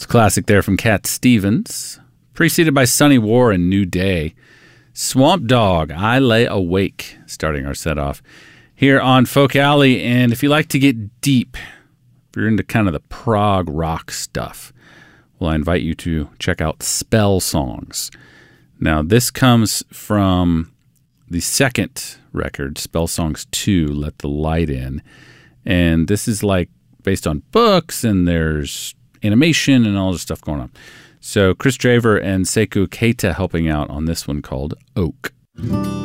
It's a classic there from Cat Stevens, preceded by Sunny War and New Day. Swamp Dogg, I Lay Awake, starting our set off here on Folk Alley. And if you like to get deep, if you're into kind of the prog rock stuff, well, I invite you to check out Spell Songs. Now, this comes from the second record, Spell Songs 2, Let the Light In. And this is like based on books, and there's animation and all this stuff going on. So Chris Draver and Sekou Keita helping out on this one called Oak.